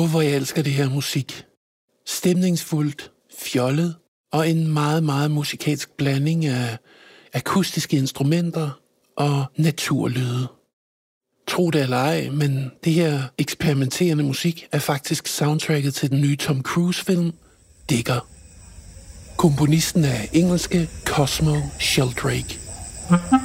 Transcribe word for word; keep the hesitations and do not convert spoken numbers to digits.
Åh, hvor jeg elsker det her musik. Stemningsfuldt, fjollet og en meget, meget musikalsk blanding af akustiske instrumenter og naturlyde. Tro det eller ej, men det her eksperimenterende musik er faktisk soundtracket til den nye Tom Cruise-film Digger. Komponisten er engelske Cosmo Sheldrake.